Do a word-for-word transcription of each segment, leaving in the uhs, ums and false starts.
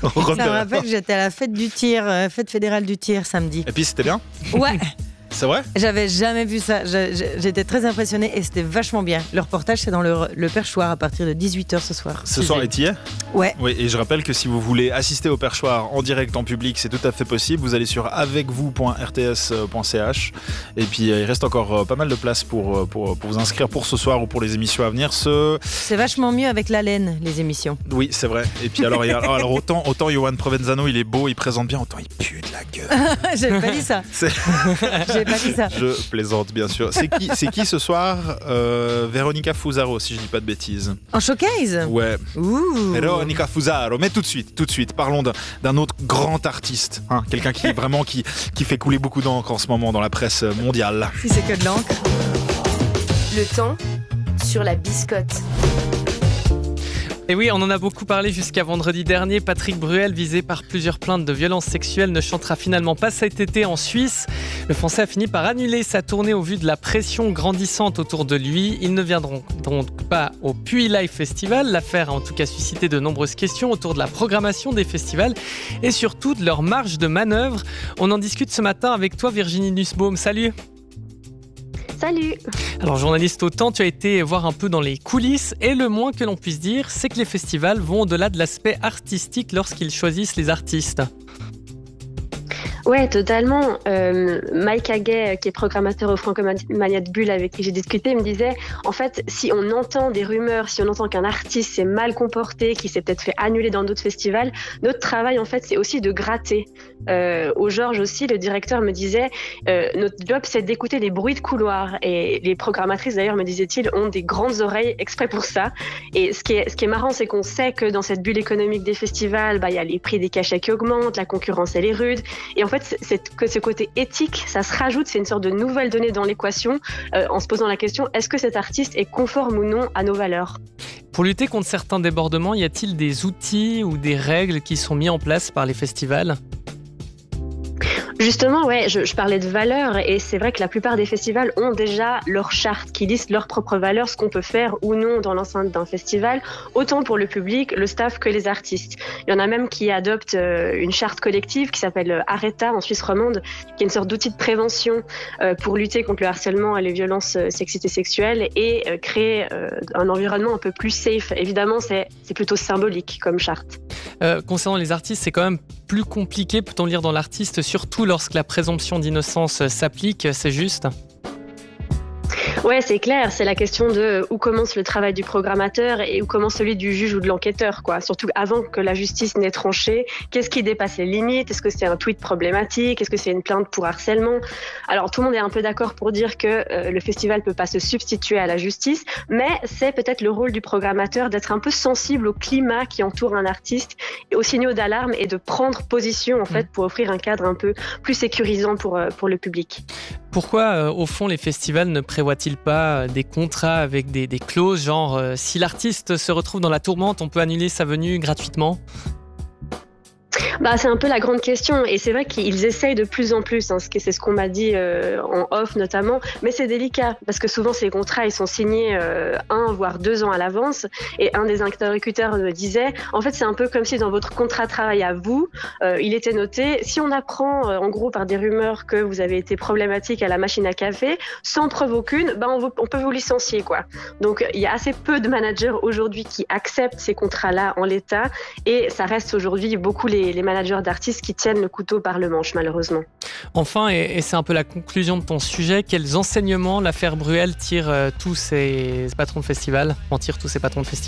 On Ça me rappelle que j'étais à la fête du tir, euh, fête fédérale du tir samedi. Et puis c'était bien ? Ouais. C'est vrai ? J'avais jamais vu ça. Je- je- J'étais très impressionnée et c'était vachement bien. Le reportage, c'est dans le, le Perchoir à partir de dix-huit heures ce soir. Ce soir, et t'y es ? Ouais. Oui, et je rappelle que si vous voulez assister au perchoir en direct en public, c'est tout à fait possible. Vous allez sur avec vous point r t s point c h et puis il reste encore pas mal de place pour, pour, pour vous inscrire pour ce soir ou pour les émissions à venir. Ce... C'est vachement mieux avec la laine, les émissions. Oui, c'est vrai. Et puis alors, il y a, alors autant, autant Johan Provenzano, il est beau, il présente bien, autant il pue de la gueule. J'ai pas dit ça. C'est... J'ai pas dit ça. Je plaisante, bien sûr. C'est qui, c'est qui ce soir euh, Véronica Fusaro, si je dis pas de bêtises. En showcase. Ouais. Ouh. Véronica Fusaro. Mais tout de suite, tout de suite, parlons d'un, d'un autre grand artiste. Hein, quelqu'un qui vraiment qui, qui fait couler beaucoup d'encre en ce moment dans la presse mondiale. Si c'est que de l'encre. Le temps sur la biscotte. Et oui, on en a beaucoup parlé jusqu'à vendredi dernier. Patrick Bruel, visé par plusieurs plaintes de violences sexuelles, ne chantera finalement pas cet été en Suisse. Le Français a fini par annuler sa tournée au vu de la pression grandissante autour de lui. Ils ne viendront donc pas au Puy Live Festival. L'affaire a en tout cas suscité de nombreuses questions autour de la programmation des festivals et surtout de leur marge de manœuvre. On en discute ce matin avec toi, Virginie Nussbaum. Salut! Salut. Alors, journaliste au Temps, tu as été voir un peu dans les coulisses et le moins que l'on puisse dire, c'est que les festivals vont au-delà de l'aspect artistique lorsqu'ils choisissent les artistes. Ouais, totalement. Euh, Mike Haguet, qui est programmateur au Francomania de Bulle, avec qui j'ai discuté, me disait, en fait, si on entend des rumeurs, si on entend qu'un artiste s'est mal comporté, qui s'est peut-être fait annuler dans d'autres festivals, notre travail, en fait, c'est aussi de gratter. Euh, au Georges aussi, le directeur me disait, euh, notre job, c'est d'écouter les bruits de couloir. Et les programmatrices, d'ailleurs, me disait-il, ont des grandes oreilles exprès pour ça. Et ce qui est, ce qui est marrant, c'est qu'on sait que dans cette bulle économique des festivals, bah, il y a les prix des cachets qui augmentent, la concurrence, elle est rude. Et en fait, c'est que ce côté éthique, ça se rajoute, c'est une sorte de nouvelle donnée dans l'équation, euh, en se posant la question, est-ce que cet artiste est conforme ou non à nos valeurs ? Pour lutter contre certains débordements, y a-t-il des outils ou des règles qui sont mis en place par les festivals ? Justement, ouais, je, je parlais de valeurs et c'est vrai que la plupart des festivals ont déjà leur charte qui liste leurs propres valeurs, ce qu'on peut faire ou non dans l'enceinte d'un festival, autant pour le public, le staff que les artistes. Il y en a même qui adoptent une charte collective qui s'appelle Areta en Suisse romande, qui est une sorte d'outil de prévention pour lutter contre le harcèlement et les violences sexistes et sexuelles et créer un environnement un peu plus safe. Évidemment, c'est, c'est plutôt symbolique comme charte. Euh, concernant les artistes, c'est quand même plus compliqué, peut-on lire dans l'artiste, surtout lorsque la présomption d'innocence s'applique, c'est juste ? Ouais, c'est clair, c'est la question de où commence le travail du programmateur et où commence celui du juge ou de l'enquêteur, quoi. Surtout avant que la justice n'ait tranché, qu'est-ce qui dépasse les limites ? Est-ce que c'est un tweet problématique ? Est-ce que c'est une plainte pour harcèlement ? Alors tout le monde est un peu d'accord pour dire que euh, le festival peut pas se substituer à la justice, mais c'est peut-être le rôle du programmateur d'être un peu sensible au climat qui entoure un artiste, et aux signaux d'alarme et de prendre position en fait pour offrir un cadre un peu plus sécurisant pour euh, pour le public. Pourquoi, euh, au fond, les festivals ne prévoient-ils pas des contrats avec des, des clauses, genre euh, si l'artiste se retrouve dans la tourmente, on peut annuler sa venue gratuitement ? Bah, c'est un peu la grande question et c'est vrai qu'ils essayent de plus en plus, hein, c'est ce qu'on m'a dit euh, en off notamment, mais c'est délicat parce que souvent ces contrats ils sont signés euh, un voire deux ans à l'avance et un des interlocuteurs me disait en fait c'est un peu comme si dans votre contrat de travail à vous, euh, il était noté si on apprend euh, en gros par des rumeurs que vous avez été problématique à la machine à café, sans preuve aucune, bah, on, vous, on peut vous licencier quoi. Donc il y a assez peu de managers aujourd'hui qui acceptent ces contrats-là en l'état et ça reste aujourd'hui beaucoup les les managers d'artistes qui tiennent le couteau par le manche, malheureusement. Enfin, et, et c'est un peu la conclusion de ton sujet, quels enseignements l'affaire Bruel tire euh, tous ces patrons de festivals, en tire tous ces patrons de festivals ?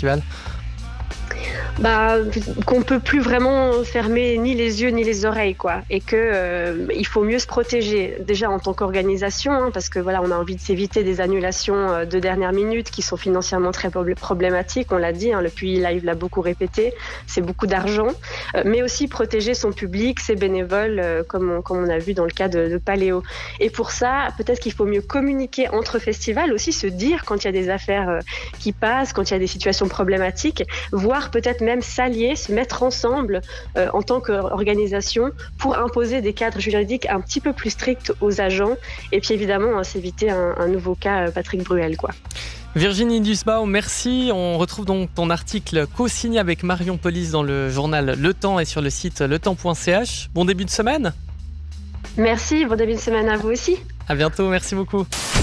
Bah, qu'on peut plus vraiment fermer ni les yeux ni les oreilles quoi, et que euh, il faut mieux se protéger déjà en tant qu'organisation hein, parce que voilà on a envie de s'éviter des annulations euh, de dernière minute qui sont financièrement très problématiques, on l'a dit, hein, le Puy Live l'a beaucoup répété, c'est beaucoup d'argent, euh, mais aussi protéger son public, ses bénévoles euh, comme, on, comme on a vu dans le cas de, de Paléo. Et pour ça peut-être qu'il faut mieux communiquer entre festivals, aussi se dire quand il y a des affaires euh, qui passent, quand il y a des situations problématiques, voire peut-être même s'allier, se mettre ensemble euh, en tant qu'organisation pour imposer des cadres juridiques un petit peu plus stricts aux agents et puis évidemment hein, s'éviter un, un nouveau cas euh, Patrick Bruel, quoi. Virginie Dusbaum, merci. On retrouve donc ton article co-signé avec Marion Polis dans le journal Le Temps et sur le site le temps point c h. Bon début de semaine. Merci, bon début de semaine à vous aussi. À bientôt, merci beaucoup.